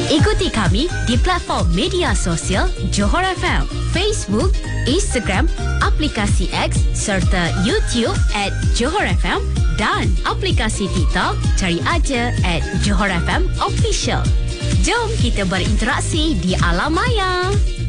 Ikuti kami di platform media sosial Johor FM, Facebook, Instagram, aplikasi X serta YouTube @Johor FM dan aplikasi TikTok, cari aja @Johor FM Official. Jom kita berinteraksi di alam maya.